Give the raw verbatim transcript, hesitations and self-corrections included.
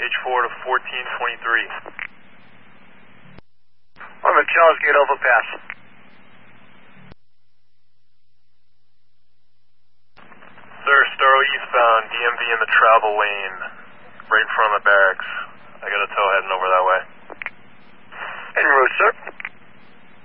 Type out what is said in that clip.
H four to fourteen twenty-three. I'm at Charles Gate overpass. Sir, Starro eastbound, D M V in the travel lane, right in front of the barracks. I got a tow heading over that way. En route, sir.